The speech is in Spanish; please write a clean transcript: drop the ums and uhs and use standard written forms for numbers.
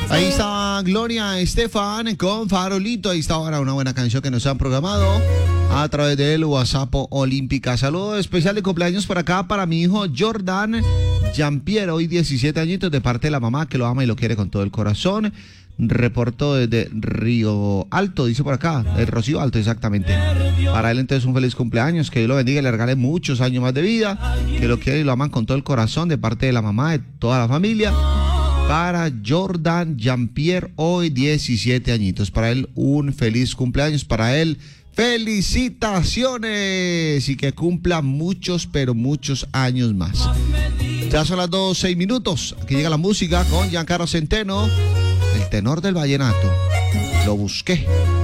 Ahí está Gloria Estefan con Farolito. Ahí está ahora una buena canción que nos han programado a través del WhatsApp Olímpica. Saludo especial de cumpleaños por acá para mi hijo Jordan Jean-Pierre, hoy 17 añitos, de parte de la mamá que lo ama y lo quiere con todo el corazón. Reporto desde Río Alto, dice por acá, el Rocío Alto, exactamente. Para él entonces un feliz cumpleaños, que Dios lo bendiga y le regale muchos años más de vida, que lo quiere y lo aman con todo el corazón, de parte de la mamá, de toda la familia. Para Jordan Jean-Pierre, hoy 17 añitos, para él un feliz cumpleaños, para él felicitaciones y que cumpla muchos, pero muchos años más. Ya son las 2:06. Aquí llega la música con Giancarlo Centeno, el tenor del vallenato. Lo busqué.